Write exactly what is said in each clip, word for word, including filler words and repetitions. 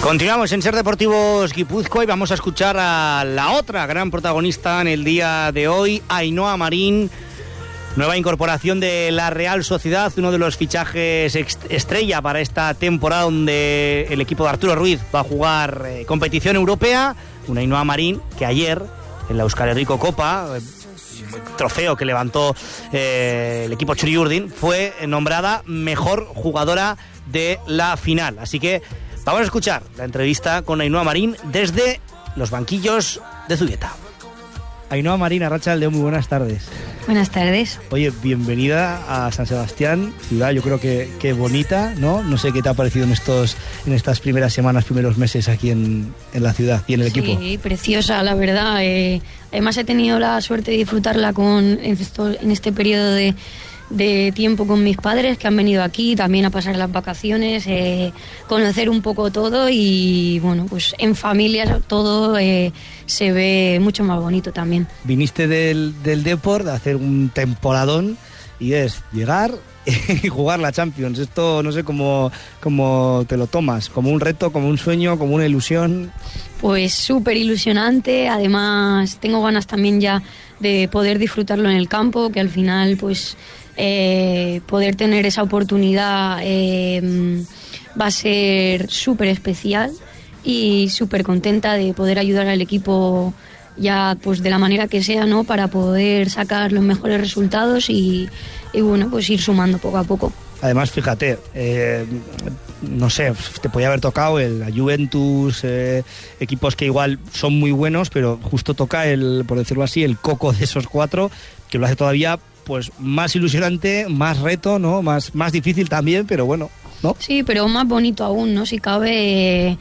Continuamos en Ser Deportivos Guipúzcoa y vamos a escuchar a la otra gran protagonista en el día de hoy, Ainhoa Marín, nueva incorporación de la Real Sociedad, uno de los fichajes estrella para esta temporada donde el equipo de Arturo Ruiz va a jugar eh, competición europea. Una Ainhoa Marín que ayer en la Euskal Herriko Copa, eh, trofeo que levantó eh, el equipo Txuri Urdin, fue nombrada mejor jugadora de la final. Así que vamos a escuchar la entrevista con Ainhoa Marín desde los banquillos de Zubieta. Ainhoa Marín, Arratsalde, muy buenas tardes. Buenas tardes. Oye, bienvenida a San Sebastián, ciudad yo creo que, que bonita, ¿no? No sé qué te ha parecido en estos en estas primeras semanas, primeros meses aquí en, en la ciudad y en el sí, equipo. Sí, preciosa, la verdad. Eh, además he tenido la suerte de disfrutarla con, en, esto, en este periodo de... de tiempo con mis padres que han venido aquí también a pasar las vacaciones, eh, conocer un poco todo y bueno, pues en familia todo eh, se ve mucho más bonito también. Viniste del, del Depor de hacer un temporadón y es llegar y jugar la Champions. Esto no sé cómo, cómo te lo tomas, como un reto, como un sueño, como una ilusión. Pues súper ilusionante, además tengo ganas también ya de poder disfrutarlo en el campo, que al final pues Eh, poder tener esa oportunidad eh, va a ser súper especial y súper contenta de poder ayudar al equipo ya pues de la manera que sea, ¿no? Para poder sacar los mejores resultados y, y bueno, pues ir sumando poco a poco. Además, fíjate, eh, no sé, te podía haber tocado el la Juventus, eh, equipos que igual son muy buenos, pero justo toca el, por decirlo así, el coco de esos cuatro, que lo hace todavía pues más ilusionante, más reto, ¿no? Más, más difícil también, pero bueno, ¿no? Sí, pero más bonito aún, ¿no? Si cabe,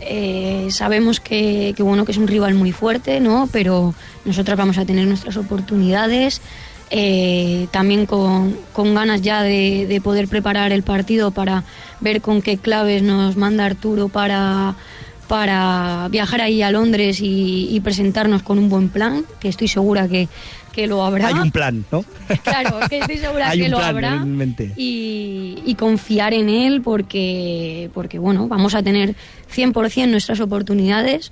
eh, sabemos que, que bueno, que es un rival muy fuerte, ¿no? Pero nosotras vamos a tener nuestras oportunidades, eh, también con, con ganas ya de, de poder preparar el partido para ver con qué claves nos manda Arturo para, para viajar ahí a Londres y, y presentarnos con un buen plan, que estoy segura que que lo habrá. Hay un plan, ¿no? Claro, que estoy segura Hay que un lo plan habrá en mente. Y, y confiar en él porque, porque bueno, vamos a tener cien por ciento nuestras oportunidades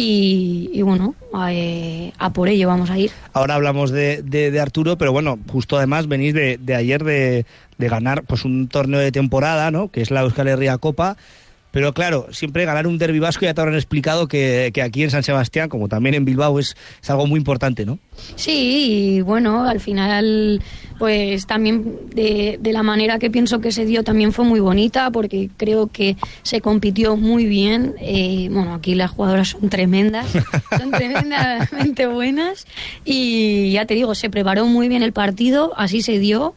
y, y bueno, a, a por ello vamos a ir. Ahora hablamos de, de, de Arturo, pero bueno, justo además venís de, de ayer de, de ganar pues un torneo de temporada, ¿no? Que es la Euskal Herria Copa. Pero claro, siempre ganar un derbi vasco, ya te habrán explicado que, que aquí en San Sebastián, como también en Bilbao, es, es algo muy importante, ¿no? Sí, y bueno, al final, pues también de, de la manera que pienso que se dio también fue muy bonita, porque creo que se compitió muy bien. Eh, bueno, aquí las jugadoras son tremendas, son tremendamente buenas, y ya te digo, se preparó muy bien el partido, así se dio.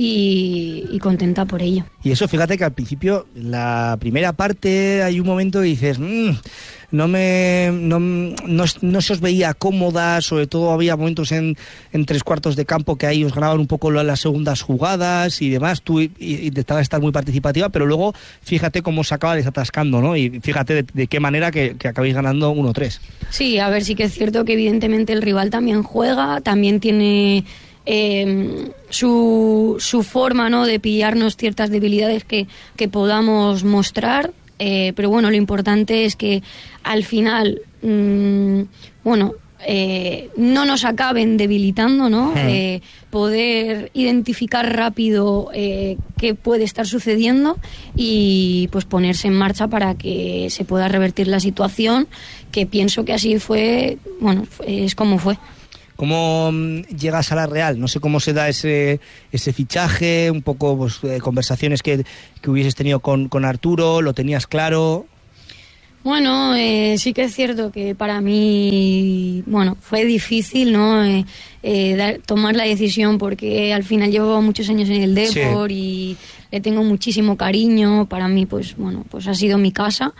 Y, y contenta por ello. Y eso, fíjate que al principio, la primera parte, hay un momento que dices, mmm, no me no, no, no se os veía cómoda, sobre todo había momentos en, en tres cuartos de campo que ahí os ganaban un poco las segundas jugadas y demás, tú intentabas estar muy participativa, pero luego fíjate cómo se acaba desatascando, ¿no? Y fíjate de, de qué manera que, que acabáis ganando uno tres. Sí, a ver, sí que es cierto que evidentemente el rival también juega, también tiene... Eh, su, su forma, ¿no?, de pillarnos ciertas debilidades que, que podamos mostrar, eh, pero bueno, lo importante es que al final, mmm, bueno, eh, no nos acaben debilitando, ¿no? Eh, poder identificar rápido eh, qué puede estar sucediendo y pues ponerse en marcha para que se pueda revertir la situación, que pienso que así fue, bueno, es como fue. ¿Cómo llegas a la Real? No sé cómo se da ese ese fichaje, un poco pues, eh, conversaciones que, que hubieses tenido con, con Arturo, ¿lo tenías claro? Bueno, eh, sí que es cierto que para mí, bueno, fue difícil, ¿no? Eh, eh, dar, tomar la decisión porque al final llevo muchos años en el Depor, sí, y le tengo muchísimo cariño. Para mí, pues bueno, pues ha sido mi casa.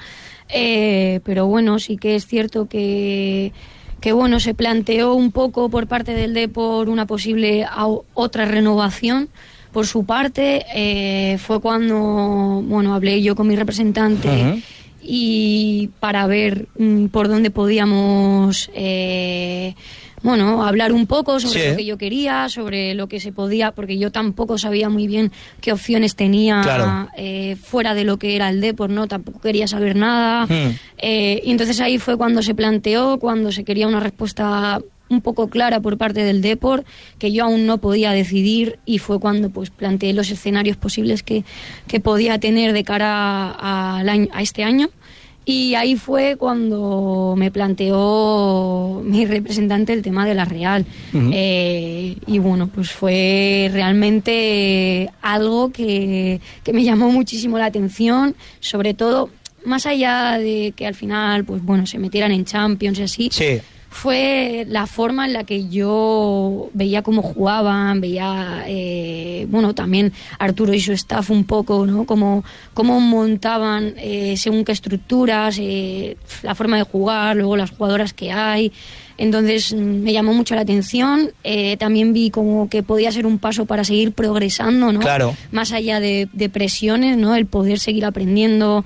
Eh, pero bueno, sí que es cierto que que bueno, se planteó un poco por parte del Depor una posible otra renovación por su parte. Eh, fue cuando, bueno, hablé yo con mi representante, uh-huh, y para ver mm, por dónde podíamos eh, bueno, hablar un poco sobre sí. lo que yo quería, sobre lo que se podía, porque yo tampoco sabía muy bien qué opciones tenía claro. eh, fuera de lo que era el Depor, ¿no? Tampoco quería saber nada. Hmm. Eh, y entonces ahí fue cuando se planteó, cuando se quería una respuesta un poco clara por parte del Depor, que yo aún no podía decidir, y fue cuando pues planteé los escenarios posibles que, que podía tener de cara a, a, a este año. Y ahí fue cuando me planteó mi representante el tema de la Real. Uh-huh. Eh, y bueno, pues fue realmente algo que, que me llamó muchísimo la atención, sobre todo, más allá de que al final, pues bueno, se metieran en Champions y así. Sí. Fue la forma en la que yo veía cómo jugaban, veía, eh, bueno, también Arturo y su staff un poco, ¿no? Cómo, cómo montaban eh, según qué estructuras, eh, la forma de jugar, luego las jugadoras que hay. Entonces me llamó mucho la atención. Eh, también vi como que podía ser un paso para seguir progresando, ¿no? Claro. Más allá de, de presiones, ¿no? El poder seguir aprendiendo,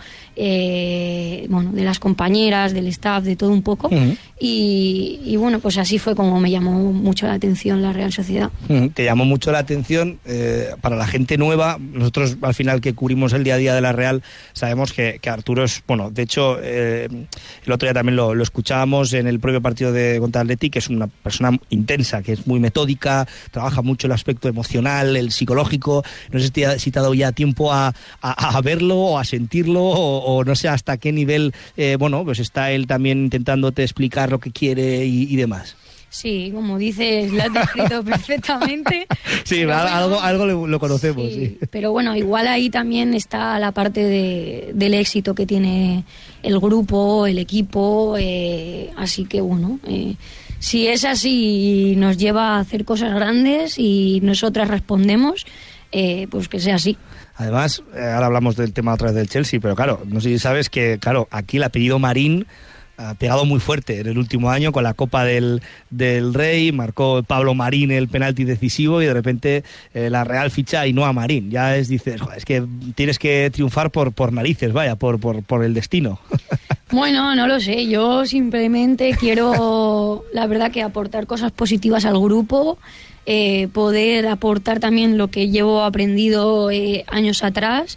eh, bueno, de las compañeras, del staff, de todo un poco. Uh-huh. Y, y bueno, pues así fue como me llamó mucho la atención la Real Sociedad. Uh-huh. Te llamó mucho la atención. Eh, para la gente nueva, nosotros al final que cubrimos el día a día de la Real, sabemos que, que Arturo es, bueno, de hecho, eh, el otro día también lo, lo escuchábamos en el propio partido de contra Atleti, que es una persona intensa, que es muy metódica, trabaja mucho el aspecto emocional, el psicológico. No sé si te ha, si te ha dado ya tiempo a, a, a verlo o a sentirlo, o, o no sé hasta qué nivel, eh, bueno, pues está él también intentándote explicar lo que quiere y, y demás. Sí, como dices, lo has descrito perfectamente. Sí, bueno, algo, algo lo, lo conocemos. Sí, sí. Pero bueno, igual ahí también está la parte de, del éxito que tiene el grupo, el equipo, eh, así que bueno, eh, si es así y nos lleva a hacer cosas grandes y nosotras respondemos, eh, pues que sea así. Además, eh, ahora hablamos del tema otra vez del Chelsea, pero claro, no sé si sabes que, claro, aquí el apellido Marín ha pegado muy fuerte en el último año con la Copa del, del Rey. Marcó Pablo Marín el penalti decisivo y de repente eh, la Real ficha a Ainhoa Marín. Ya es, dices, joder, es que tienes que triunfar por, por narices, vaya, por, por, por el destino. Bueno, no lo sé, yo simplemente quiero, la verdad, que aportar cosas positivas al grupo, eh, poder aportar también lo que llevo aprendido eh, años atrás.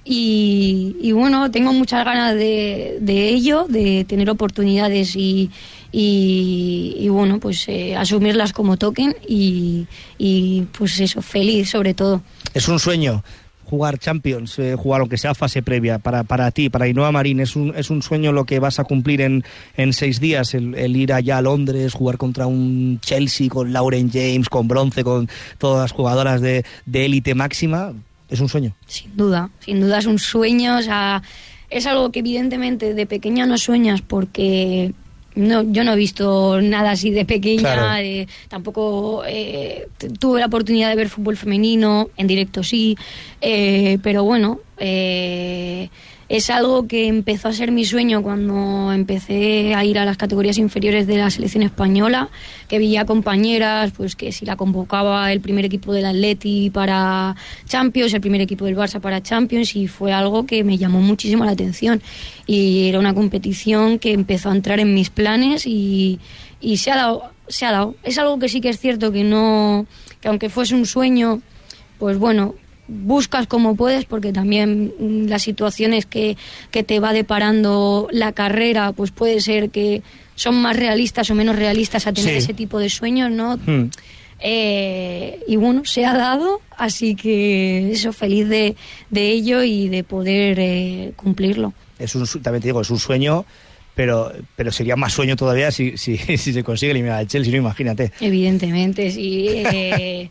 Y, y bueno, tengo muchas ganas de, de ello, de tener oportunidades y, y, y bueno, pues eh, asumirlas como toquen y, y pues eso, feliz sobre todo. Es un sueño jugar Champions, eh, jugar aunque sea fase previa para, para ti, para Ainhoa Marín, es un, es un sueño lo que vas a cumplir en, en seis días, el, el ir allá a Londres, jugar contra un Chelsea con Lauren James, con Bronce, con todas las jugadoras de, de élite máxima. ¿Es un sueño? Sin duda, sin duda es un sueño, o sea, es algo que evidentemente de pequeña no sueñas porque no, yo no he visto nada así de pequeña, claro. eh, tampoco eh, tuve la oportunidad de ver fútbol femenino, en directo sí, eh, pero bueno, eh, es algo que empezó a ser mi sueño cuando empecé a ir a las categorías inferiores de la selección española, que veía compañeras, pues que si la convocaba el primer equipo del Atleti para Champions, el primer equipo del Barça para Champions, y fue algo que me llamó muchísimo la atención. Y era una competición que empezó a entrar en mis planes y, y se ha dado, se ha dado. Es algo que sí que es cierto que no, que aunque fuese un sueño, pues bueno, buscas como puedes, porque también las situaciones que, que te va deparando la carrera, pues puede ser que son más realistas o menos realistas a tener sí. ese tipo de sueños, ¿no? Hmm. Eh, y bueno, se ha dado, así que eso, feliz de, de ello y de poder eh, cumplirlo. Es un, también te digo, es un sueño, pero pero sería más sueño todavía si, si, si se consigue eliminar al Chelsea, no, imagínate. Evidentemente, sí. Eh,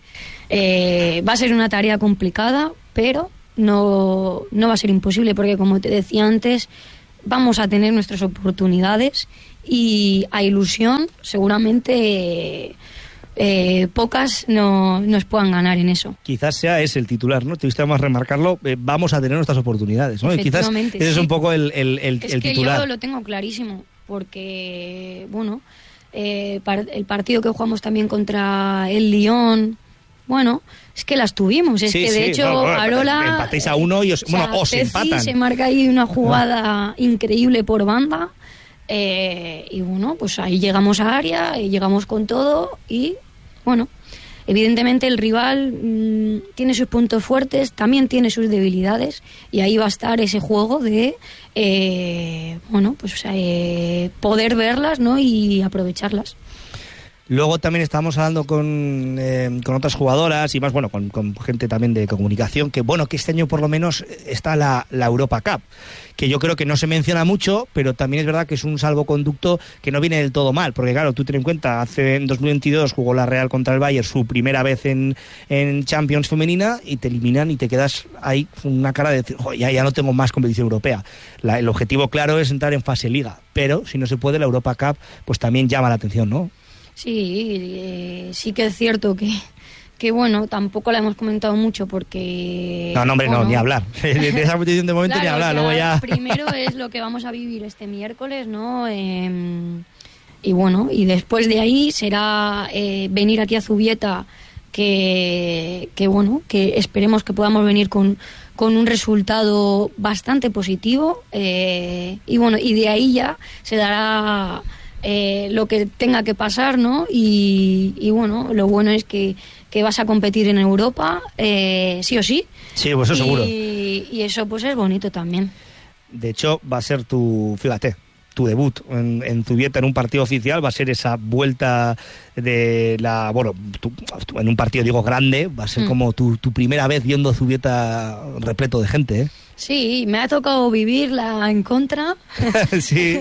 eh, va a ser una tarea complicada, pero no, no va a ser imposible, porque como te decía antes, vamos a tener nuestras oportunidades y a ilusión seguramente eh, pocas no nos puedan ganar en eso. Quizás sea ese el titular, ¿no? Te gusta más remarcarlo, eh, vamos a tener nuestras oportunidades, ¿no? Y quizás ese sí. es un poco el, el, el, es el que titular. Yo lo tengo clarísimo, porque, bueno, eh, par, el partido que jugamos también contra el Lyon, bueno, es que las tuvimos, es sí, que de sí, hecho no, no, Arola empatáis a uno y os, o bueno, sea, os empatan. Se marca ahí una jugada no. increíble por banda, Eh, y bueno, pues ahí llegamos a área, y llegamos con todo y bueno, evidentemente el rival mmm, tiene sus puntos fuertes, también tiene sus debilidades y ahí va a estar ese juego de eh, bueno, pues eh, poder verlas, ¿no? Y aprovecharlas. Luego también estábamos hablando con, eh, con otras jugadoras y más, bueno, con, con gente también de comunicación, que bueno, que este año por lo menos está la, la Europa Cup, que yo creo que no se menciona mucho, pero también es verdad que es un salvoconducto que no viene del todo mal, porque claro, tú ten en cuenta, hace en dos mil veintidós jugó la Real contra el Bayern su primera vez en, en Champions femenina y te eliminan y te quedas ahí con una cara de decir, oh, ya, ya no tengo más competición europea. La, el objetivo claro es entrar en fase liga, pero si no se puede, la Europa Cup pues también llama la atención, ¿no? Sí, eh, sí que es cierto que, que bueno, tampoco la hemos comentado mucho porque... No, no, hombre, bueno, no, ni hablar. De, de esa competición de momento claro, ni hablar, o sea, luego ya... Primero es lo que vamos a vivir este miércoles, ¿no? Eh, y bueno, y después de ahí será eh, venir aquí a Zubieta, que, que bueno, que esperemos que podamos venir con, con un resultado bastante positivo, eh, y bueno, y de ahí ya se dará... Eh, lo que tenga que pasar, ¿no? Y, y bueno, lo bueno es que, que vas a competir en Europa, eh, sí o sí. Sí, pues eso y, seguro. Y eso pues es bonito también. De hecho, va a ser tu, fíjate, tu debut en, en Zubieta en un partido oficial, va a ser esa vuelta de la, bueno, tu, en un partido digo grande, va a ser mm. como tu, tu primera vez viendo Zubieta repleto de gente, ¿eh? Sí, me ha tocado vivirla en contra. Sí.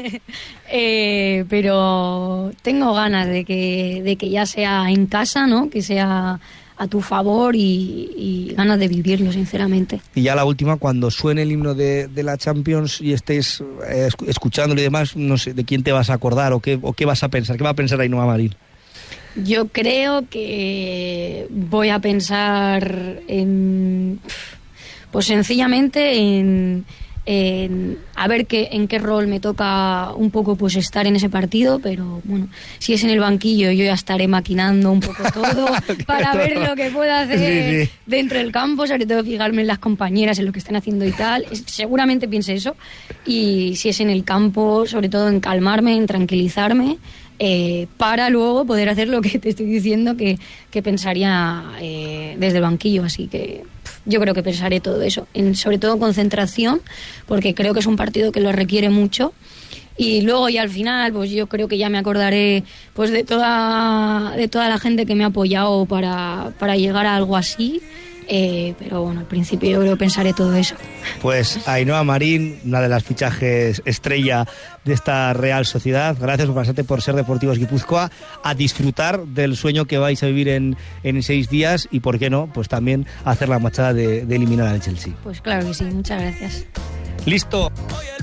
eh, pero tengo ganas de que, de que ya sea en casa, ¿no? Que sea a tu favor y, y ganas de vivirlo, sinceramente. Y ya la última, cuando suene el himno de, de la Champions y estés eh, escuchándolo y demás, no sé, ¿de quién te vas a acordar o qué, o qué vas a pensar? ¿Qué va a pensar Ainhoa Marín? Yo creo que voy a pensar en... Pues sencillamente en, en a ver qué, en qué rol me toca un poco pues estar en ese partido, pero bueno, si es en el banquillo yo ya estaré maquinando un poco todo para ver lo que puedo hacer sí, sí. dentro del campo, sobre todo fijarme en las compañeras, en lo que están haciendo y tal, seguramente piense eso, y si es en el campo, sobre todo en calmarme, en tranquilizarme, eh, para luego poder hacer lo que te estoy diciendo que, que pensaría eh, desde el banquillo, así que... Yo creo que pensaré todo eso, en, sobre todo concentración, porque creo que es un partido que lo requiere mucho. Y luego ya al final, pues yo creo que ya me acordaré pues de toda de toda la gente que me ha apoyado para, para llegar a algo así. Eh, pero bueno, al principio yo creo que pensaré todo eso. Pues Ainhoa Marín, una de las fichajes estrella de esta Real Sociedad, gracias bastante por ser Deportivos Guipúzcoa, a disfrutar del sueño que vais a vivir en, en seis días y por qué no, pues también hacer la machada de, de eliminar al Chelsea. Pues claro que sí, muchas gracias. Listo.